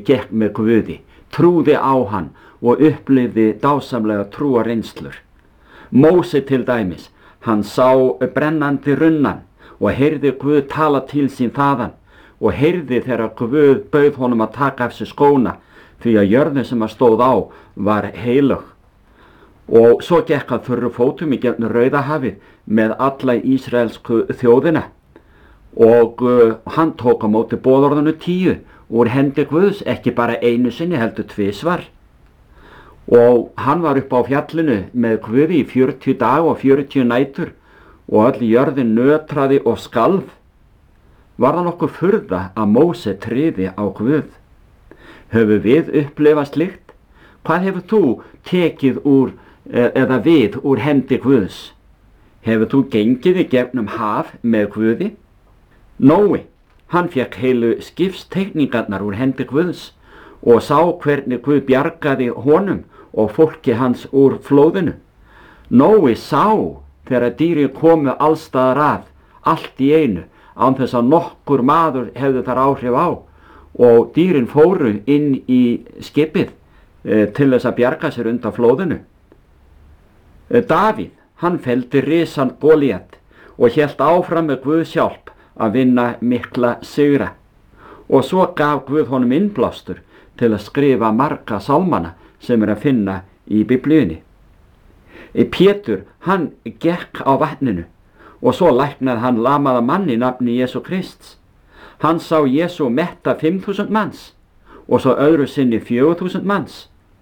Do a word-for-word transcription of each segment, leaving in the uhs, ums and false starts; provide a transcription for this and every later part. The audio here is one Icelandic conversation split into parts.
gekk með Guði, trúði á hann og upplifði dásamlega trúar reynslur. Móse til dæmis, hann sá brennandi runnan og heyrði Guð tala til sín þaðan og heyrði þegar Guð bauð honum að taka af sig skóna því að jörðin sem hann stóð á var heilög. Og svo gekk hann þurru fótum í gegnum Rauðahafið með alla ísraelsku þjóðina og uh, hann tók á móti boðorðinu tíu úr hendi Guðs, ekki bara einu sinni heldur tvisvar. Og hann var upp á fjallinu með Guði í fjörutíu dag og fjörutíu nætur og öll jörðin nötraði og skalf. Var það nokkuð furða að Móse tryði á Guð? Höfum við upplifað slíkt? Hvað hefur þú tekið úr eða við úr hendi Guðs? Hefur þú gengið í gegnum haf með Guði? Nói, hann fekk heilu skipsteikningarnar úr hendi Guðs og sá hvernig Guð bjargaði honum og fólki hans úr flóðinu. Nói sá þegar dýrin komu allstaðar að, allt í einu, án þess að nokkur maður hefði þar áhrif á og dýrin fóru inn í skipið e, til þess að bjarga sér undan flóðinu. E, Davíð, hann felldi risan Golíat og hélt áfram með Guðs hjálp að vinna mikla sigra. Og svo gaf Guð honum innblástur til að skrifa marga sálmana sem er að finna í Biblíunni. E, Pétur, hann gekk á vatninu og svo læknaði hann lamaða mann í nafni Jesú Krists. Hann sá Jesú metta fimm þúsund manns og svo öðru sinni fjögur þúsund manns.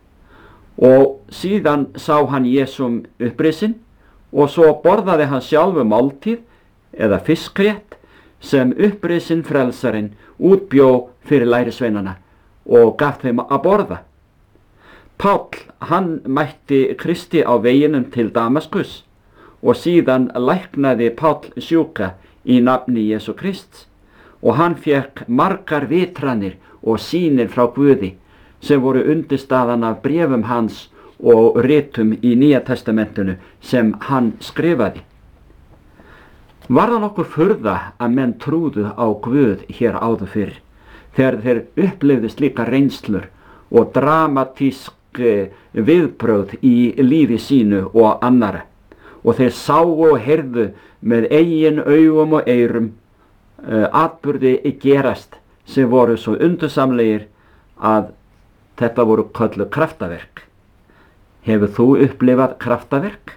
Og síðan sá hann Jesúm upprisinn og svo borðaði hann sjálfu máltíð eða fiskrétt sem upprisinn frelsarinn útbjó fyrir lærisveinana og gaf þeim að borða. Páll, hann mætti Kristi á veginum til Damaskus og síðan læknaði Páll sjúka í nafni Jesú Krists og hann fekk margar vitranir og sýnir frá Guði sem voru undirstaðan af bréfum hans og ritum í Nýja testamentinu sem hann skrifaði. Var það nokkur furða að menn trúðu á Guð hér áður fyrr þegar þeir upplifðu slíka reynslur og dramatísk viðbrögð í lífi sínu og annara og þeir sáu og heyrðu með eigin augum og eyrum uh, atburði gerast sem voru svo undursamlegir að þetta voru kölluð kraftaverk. Hefur þú upplifað kraftaverk?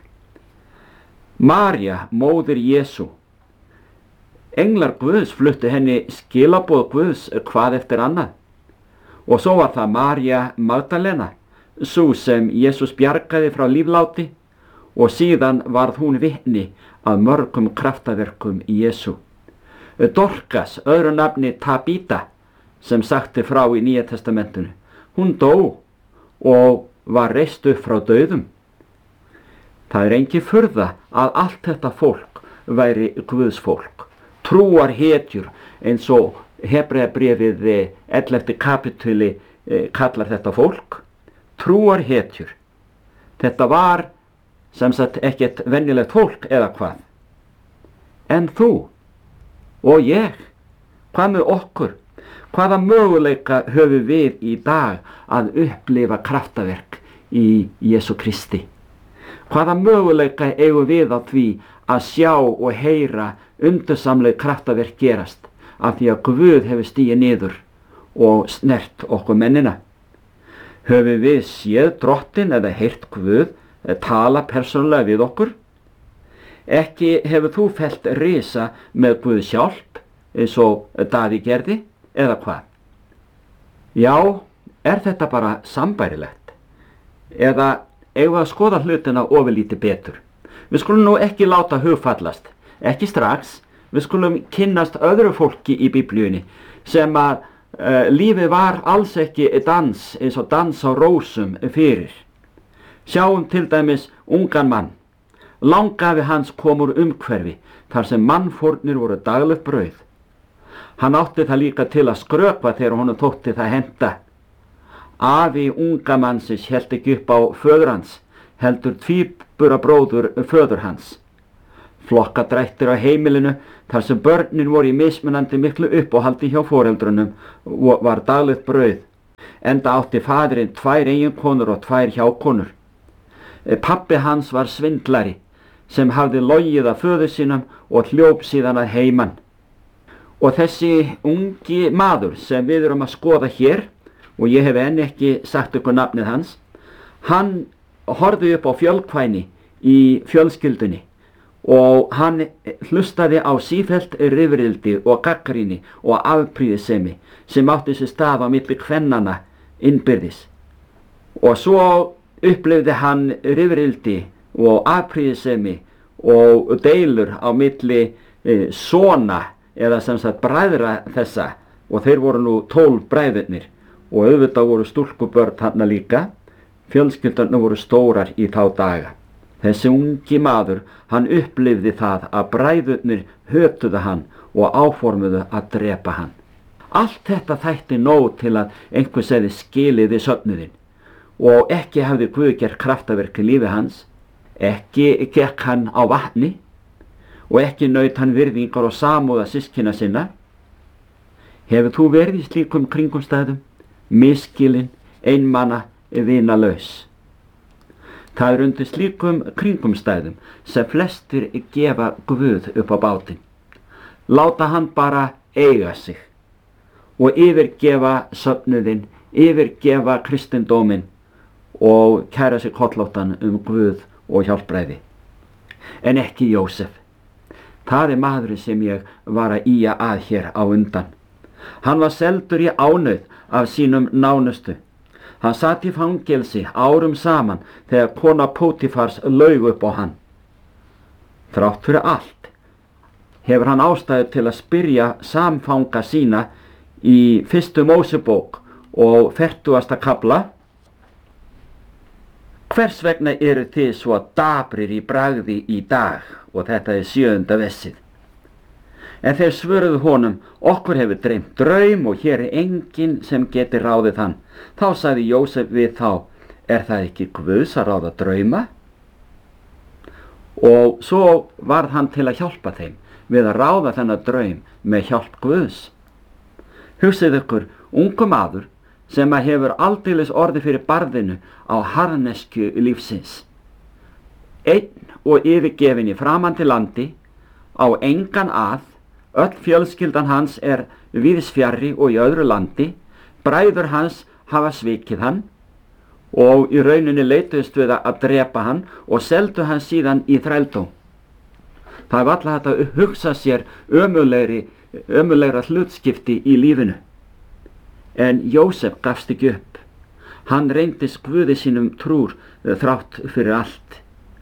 María, móðir Jesú. Englar Guðs fluttu henni skilaboð Guðs hvað eftir annað. Og svo var það María Magdalena, sú sem Jesús bjargaði frá lífláti og síðan varð hún vitni að mörgum kraftaverkum í Jesú. Dorkas, öðru nafni Tabíta, sem sagti frá í Nýja testamentinu, hún dó og var reist upp frá dauðum. Það er engin furða að allt þetta fólk væri Guðs fólk, trúar hetjur eins og Hebreabréfið ellefta kapítuli kallar þetta fólk, trúar hetjur. Þetta var sem sagt ekkert venjulegt fólk eða hvað. En þú og ég, hvað með okkur? Hvaða möguleika höfum við í dag að upplifa kraftaverk í Jesú Kristi? Hvaða möguleika eigum við á því að sjá og heyra undursamleg kraftaverk gerast af því að Guð hefur stigið niður og snert okkur mennina? Höfum við séð Drottinn eða heyrt Guð tala persónulega við okkur? Ekki hefur þú fellt risa með Guðs hjálp eins og Daði gerði eða hvað? Já, er þetta bara sambærilegt? Eða eigum við að skoða hlutina ofurlítið betur? Við skulum nú ekki láta hugfallast, ekki strax, við skulum kynnast öðru fólki í Biblíunni sem að uh, lífið var alls ekki dans eins og dans á rósum fyrir. Sjáum til dæmis ungan mann. Langafi hans kom úr umhverfi þar sem mannfórnir voru daglegt brauð. Hann átti það líka til að skrökva þegar honum þótti það henta. Afi unga mannsins hélt ekki upp á föður hans, heldur tvíburabróður föður hans. Flokkadrættir á heimilinu þar sem börnin voru í mismunandi miklu uppáhaldi hjá foreldrunum var daglegt brauð. enda átti faðirinn tvær eiginkonur og tvær hjákonur. Pabbi hans var svindlari sem hafði logið af föður sínum og hljóp síðan að heiman. Og þessi ungi maður sem við erum að skoða hér, og ég hef enn ekki sagt ykkur nafnið hans, hann horfði upp á fjölkvæni í fjölskyldunni og hann hlustaði á sífellt rifrildi og gagnrýni og afprýðisemi sem átti sér stað á milli kvennanna innbyrðis. Og svo upplifði hann rifrildi og afprýðisemi og deilur á milli e, sona eða sem sagt bræðra þessa, og þeir voru nú tólf bræðurnir og auðvitað voru stúlkubörn þarna líka. Fjölskyldarnar voru stórar í þá daga. Þessi ungi maður, hann upplifði það að bræðurnir hötuðu hann og áformuðu að drepa hann. Allt þetta þætti nóg til að einhver segði skiliði söfnuðinn, og ekki hafði Guð gert kraftaverk í lífi hans, ekki gekk hann á vatni og ekki naut hann virðingar og samúða systkina sinna. Hefur þú verið í slíkum kringumstæðum, misskilinn, einmana, vinalaus? Það er undir slíkum kringumstæðum sem flestir gefa Guð upp á bátinn, láta hann bara eiga sig og yfirgefa söfnuðinn, yfirgefa kristindóminn og kæra sig kollóttan um Guð og hjálpræði. En ekki Jósef. Það er maðurinn sem ég var að ýja að hér á undan. Hann var seldur í ánauð af sínum nánustu. Hann sat í fangelsi árum saman þegar kona Pótifars laug upp á hann. Þrátt fyrir allt hefur hann ástæðu til að spyrja samfanga sína í fyrstu Mósebók og fertugasta kafla: Hvers vegna eru þið svo daprir í bragði í dag? Og þetta er sjöunda vessið. En þeir svöruðu honum: Okkur hefur dreymt draum og hér er enginn sem geti ráðið hann. Þá sagði Jósef við þá: Er það ekki Guðs að ráða drauma? Og svo varð hann til að hjálpa þeim við að ráða þennan draum með hjálp Guðs. Hugsið ykkur, ungu maður sem að hefur aldeilis orði fyrir barðinu á harðneskju lífsins. Einn og yfirgefin í framandi landi, á engan að, öll fjölskyldan hans er víðs fjarri og í öðru landi, bræður hans hafa svikið hann og í rauninni leituðust við að drepa hann og seldu hann síðan í þrældóm. Það er varla hægt að hugsa sér ömurlegri, ömurlegra hlutskipti í lífinu. En Jósef gafst ekki upp. Hann reyndist Guði sínum trúr þrátt fyrir allt.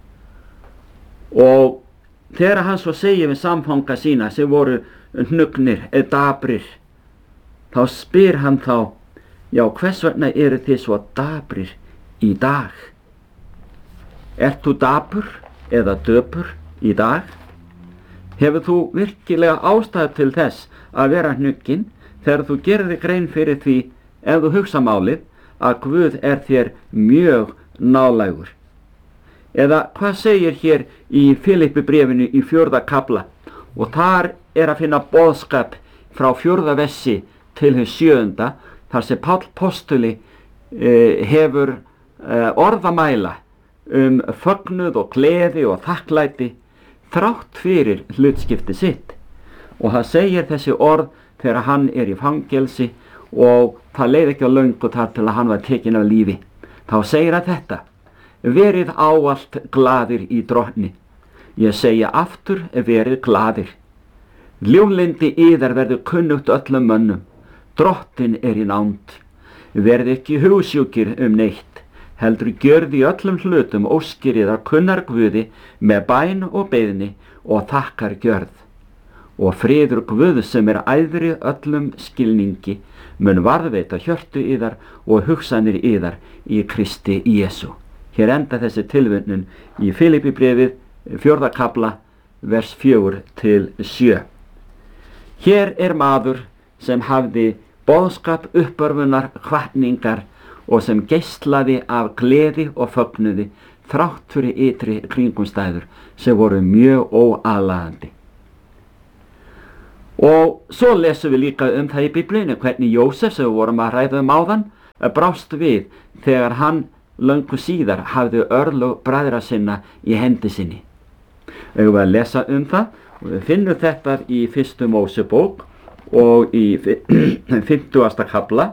Og þegar hann svo segir við samfanga sína sem voru hnugnir eða dabrir, þá spyr hann þá: Já, hvers vegna eru þið svo dabrir í dag? Ert þú dabur eða döpur í dag? Hefur þú virkilega ástæðu til þess að vera hnugginn þegar þú gerir þig grein fyrir því, ef þú hugsa málið, að Guð er þér mjög nálægur? Eða hvað segir hér í Filippibréfinu í fjórða kafla? Og þar er að finna boðskap frá fjórða vessi til hins sjöunda, þar sem Páll postuli eh, hefur eh, orðamæla um fögnuð og gleði og þakklæti þrátt fyrir hlutskipti sitt. Og það segir þessi orð þegar hann er í fangelsi og það leið ekki á löngu þar til að hann var tekinn af lífi. Þá segir að þetta: Verið ávallt glaðir í Drottni. Ég segja aftur, verið glaðir. Ljúflyndi yðar verður kunnugt öllum mönnum. Drottinn er í nánd. Verið ekki hugsjúkir um neitt, heldur gjörði í öllum hlutum óskir yðar kunnar Guði með bæn og beiðni og þakkar gjörð. Og friður Guðs sem er æðri öllum skilningi mun varðveita hjörtu yðar og hugsanir yðar í Kristi Jesú. Hér enda þessi tilvitnun í Filippibréfið fjórða kafla vers fjögur til sjö. Hér er maður sem hafði boðskap uppörfunar hvatningar og sem geislaði af gleði og fögnuði þrátt fyrir ytri kringumstæður sem voru mjög óaðlaðandi. Og svo lesum við líka um það í Biblíunni hvernig Jósef, sem við vorum að ræða um áðan, brást við þegar hann löngu síðar hafði örlög bræðra sinna í hendi sinni. Við höfum að lesa um það og við finnum þetta í fyrstu Mósebók og í fimmtugasta kafla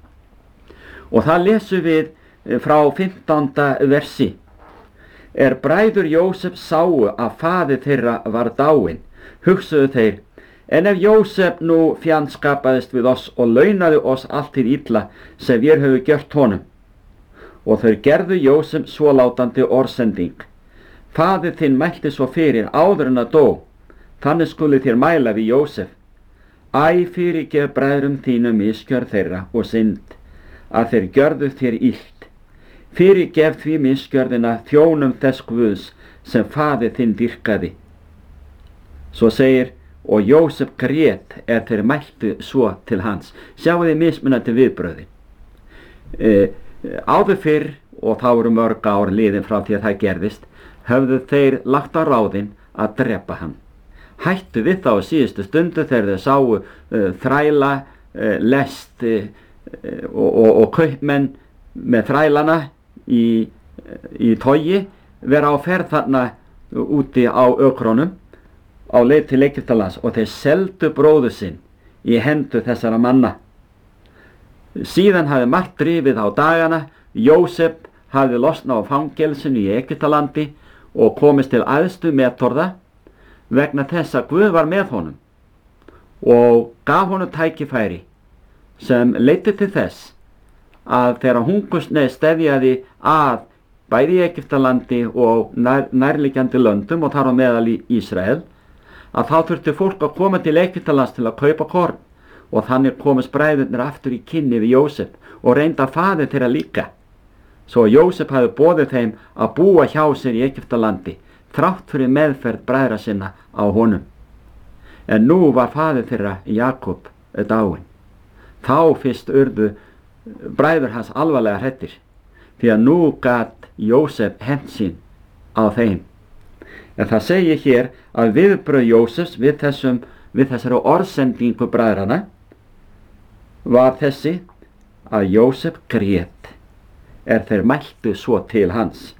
og það lesum við frá fimmtánda versi. Er bræður Jósef sáu að faðir þeirra var dáinn, hugsuðu þeir, en ef Jósef nú fjandskapaðist við oss og launaði oss allt til illa sem við höfum gjört honum. Og þau gerðu Jósef svólátandi orðsending. Faðir þinn mælti svo fyrir áður en að dó, þannig skuli þér mæla við Jósef. Æ, fyrirgef bræðrum þínum misgjörð þeirra og synd, að þeir gjörðu þér illt. Fyrirgef því misgjörðina þjónum þess Guðs sem faðir þinn dýrkaði. Svo segir, og Jósef grét er þeir mæltu svo til hans. Sjáu þið mismunandi viðbröði. E, áður fyrr, og þá eru mörg ár liðin frá því að það gerðist, höfðu þeir lagt á ráðin að drepa hann. Hættu við þá á síðustu stundu þegar þeir sáu uh, þræla, uh, lest uh, og, og, og kaupmenn með þrælana í, í togi vera á ferð þarna úti á ökronum á leið til Egyptalands og þeir seldu bróður sinn í hendur þessara manna. Síðan hafði margt drifið á dagana, Jósef hafði losnað á fangelsinu í Egyptalandi og komist til æðstu metorða vegna þess að Guð var með honum og gaf honum tækifæri sem leiddi til þess að þegar hungursneyð steðjaði að bæði í Egyptalandi og nær, nærliggjandi löndum og þar á meðal í Ísrael, að þá þurfti fólk að koma til Egyptalands til að kaupa korn og þannig komist bræðurnir aftur í kynni við Jósef og reynda faðir þeirra líka. Svo Jósef hafði boðið þeim að búa hjá sér í Egyptalandi þrátt fyrir meðferð bræðra sinna á honum. En nú var faðir þeirra Jakob dáinn. Þá fyrst urðu bræður hans alvarlega hræddir því að nú gat Jósef hefnt sín á þeim. En það segir hér að viðbrögð Jósefs við, þessum, við þessari orðsendingu bræðrana var þessi að Jósef grét er þeir mæltu svo til hans.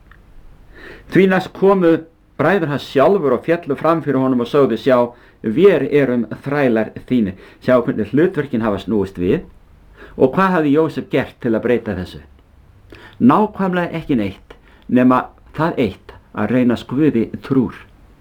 Því næst komu bræður hans sjálfur og fjallu fram fyrir honum og sögðu, sjá, við erum þrælar þínir. Sjá hvernig hlutverkin hafa snúist við. Og hvað hafði Jósef gert til að breyta þessu? Nákvæmlega ekki neitt, nema það eitt að reyna Guði trúr.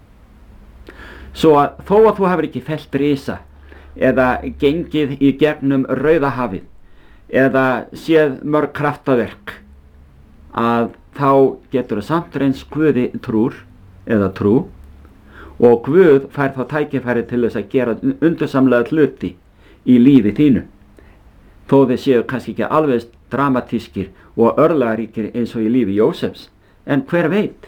Svo að þó að þú hafir ekki fellt risa eða gengið í gegnum Rauðahafið eða séð mörg kraftaverk, að þá getur það samt reynst Guði trúr eða trú og Guð fær þá tækifæri til þess að gera undursamlega hluti í lífi þínu. Þó þeir séu kannski ekki alveg dramatískir og örlagaríkir eins og í lífi Jósefs, en hver veit?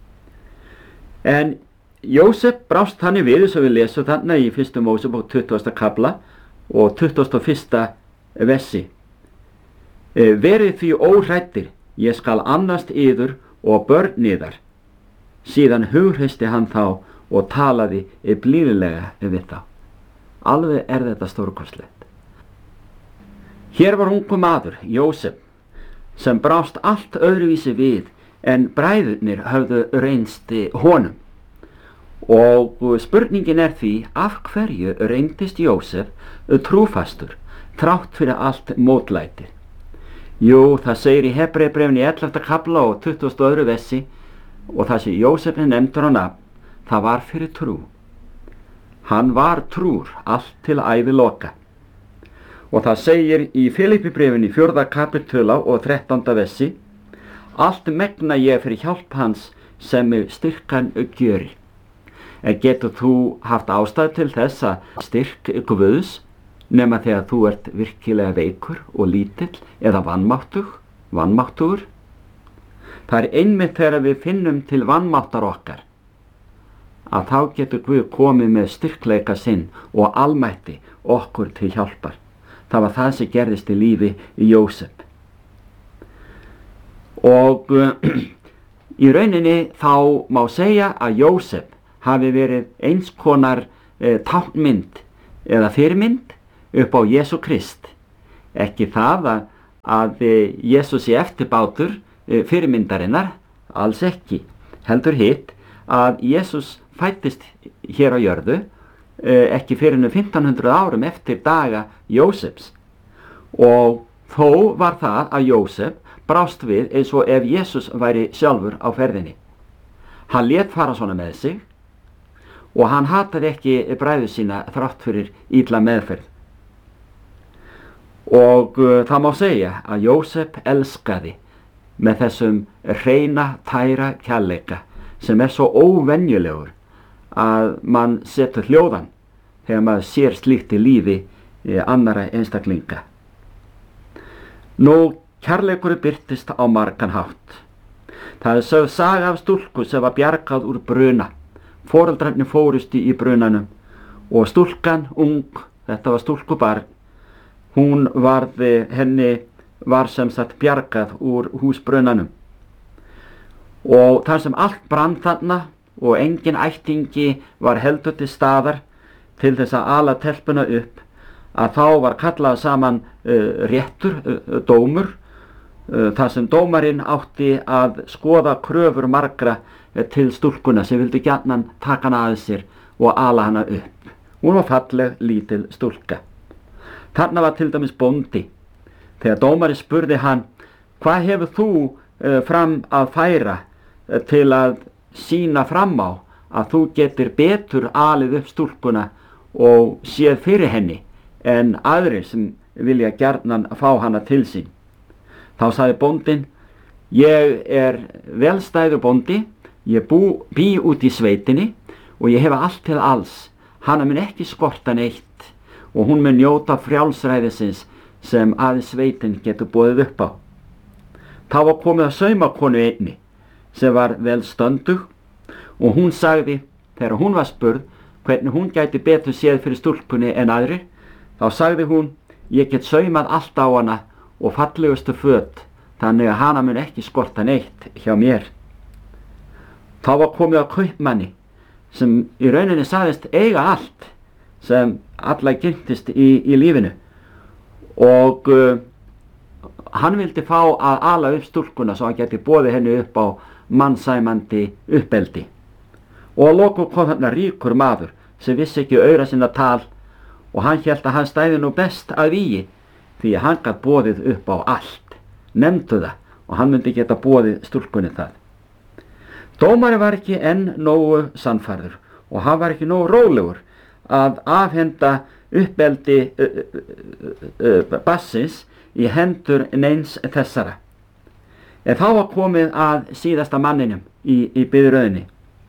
En Jósef brást þannig við, eins og við lesum þarna í fyrstu Mósebók tuttugasta kafla og tuttugasta og fyrsta versi. E, verið því óhræddir, ég skal annast yður og börn yðar. Síðan hughreysti hann þá og talaði blíðlega við þá. Alveg er þetta stórkostlegt. Hér var ungur maður, Jósef, sem brást allt öðruvísi við en bræðurnir höfðu reynst honum. Og spurningin er því, af hverju reyndist Jósef trúfastur, þrátt fyrir allt mótlætið? Jú, það segir í Hebreabréfinu í ellefta kafla og tuttugasta og öðru versi og það sem Jósef er nefndur á nafn, það var fyrir trú. Hann var trúr allt til æviloka. Og það segir í Filippibréfinu í fjórða kapitula og þrettánda versi, allt megna ég fyrir hjálp hans sem styrkan gjöri. En getur þú haft ástæðu til þess að styrk Guðs nema þegar þú ert virkilega veikur og lítill eða vanmáttug, vanmáttugur? Það er einmitt þegar við finnum til vanmáttar okkar að þá getur Guð komið með styrkleika sinn og almætti okkur til hjálpar. Það var það sem gerðist í lífi í Jósef. Og uh, í rauninni þá má segja að Jósef hafi verið eins konar eh, táknmynd eða fyrirmynd upp á Jesú Krist. Ekki það að, að Jesús sé eftirbátur fyrirmyndarinnar, alls ekki. Heldur hitt að Jesús fæddist hér á jörðu ekki fyrir nú fimmtán hundruð árum eftir daga Jósefs, og þó var það að Jósef brást við eins og ef Jesús væri sjálfur á ferðinni. Hann lét fara svona með sig og hann hataði ekki bræður sína þrátt fyrir illa meðferð. Og uh, það má segja að Jósef elskaði með þessum hreina, tæra kærleika sem er svo óvenjulegur að mann setur hljóðan þegar maður sér slíkt í lífi eh, annara einstaklinga. Nú, kærleikur birtist á margan hátt. Það er sögð saga af stúlku sem var bjargað úr bruna. Foreldrarnir fórust í brunanum og stúlkan ung, þetta var stúlkubarn, hún varði, henni var sem sagt bjargað úr húsbrunanum. Og þar sem allt brann þarna og engin ættingi var heldur til staðar til þess að ala telpuna upp, að þá var kallað saman uh, réttur, uh, dómur, uh, þar sem dómarinn átti að skoða kröfur margra uh, til stúlkuna sem vildi gjarnan taka hana að sér og ala hana upp. Hún var falleg, lítil stúlka. Þarna var til dæmis bóndi. Þegar dómarinn spurði hann, hvað hefur þú uh, fram að færa uh, til að sína fram á að þú getur betur alið upp stúlkuna og séð fyrir henni en aðrir sem vilja gjarnan fá hana til sín? Þá sagði bóndinn, ég er velstæður bóndi, ég bú, bý út í sveitinni og ég hefa allt til alls. Hana mun ekki skorta neitt og hún mun njóta frjálsræðisins sem aðeins sveitin getur boðið upp á. Þá var komið að saumakonu einni sem var vel stöndug og hún sagði, þegar hún var spurð hvernig hún gæti betur séð fyrir stúlkunni en aðrir, þá sagði hún, ég get saumað allt á hana og fallegustu föt, þannig að hana mun ekki skorta neitt hjá mér. Þá var komið að kaupmanni sem í rauninni sagðist eiga allt sem alla giltist í, í lífinu og uh, hann vildi fá að ala upp stúlkuna svo hann geti boðið henni upp á mannsæmandi uppeldi. Og að lokum kom þarna ríkur maður sem vissi ekki aura sinna tal og hann hélt að hann stæði nú best að vígi því að hann gat boðið upp á allt, nefndu það, og hann myndi geta boðið stúlkunni það. Dómari var ekki enn nógu sannfærður og hann var ekki nógu rólegur að afhenda uppeldi uh, uh, uh, bassins í hendur neins þessara. En þá var komið að síðasta manninum í, í biðröðinni.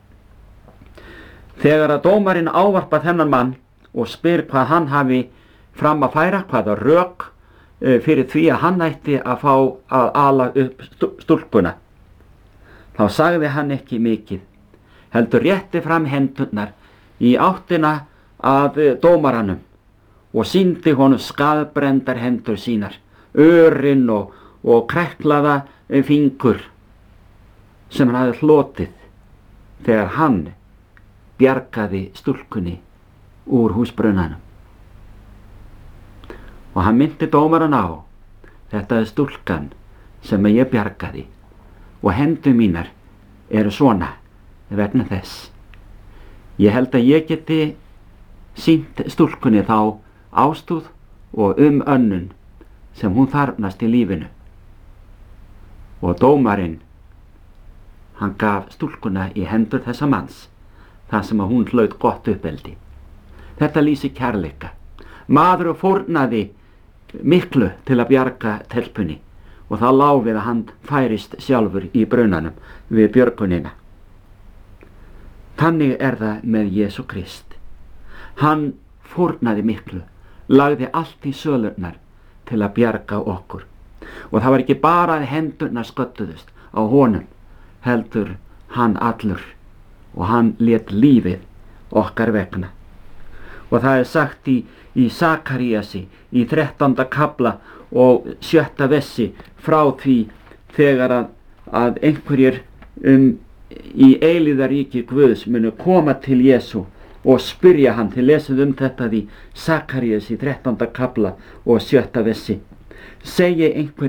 Þegar að dómarinn ávarpað þennan mann og spyr hvað hann hafi fram að færa, hvaða rök uh, fyrir því að hann ætti að fá að ala upp stúlkuna, þá sagði hann ekki mikið, heldur rétti fram hendurnar í áttina að dómaranum og sýndi honum skaðbrendar hendur sínar, örin og, og kreklaða fingur sem hann hafði hlotið þegar hann bjargaði stúlkunni úr húsbrunanum. Og hann myndi dómaran á, þetta er stúlkan sem ég bjargaði og hendur mínar eru svona vegna þess. Ég held að ég geti sýnt stúlkunni þá ástúð og umönnun sem hún þarfnast í lífinu. Og dómarinn, hann gaf stúlkuna í hendur þessa manns, þar sem að hún hlaut gott uppeldi. Þetta lýsir kærleika. Maður fórnaði miklu til að bjarga telpunni og það lá við að hann færist sjálfur í brunanum við björgunina. Þannig er það með Jesú Krist. Hann fórnaði miklu, lagði allt í sölurnar til að bjarga okkur. Og það var ekki bara að hendurnar sköttuðust á honum, heldur hann allur og hann lét lífið okkar vegna. Og það er sagt í, í Sakaríasi í þrettánda kafla og sjötta vessi frá því þegar að, að einhverjir um, í eilíðaríki Guðs munu koma til Jesú og spyrja hann, til lesið um þetta í Sakaríasi í þrettánda kafla og sjötta vessi. Segi einhver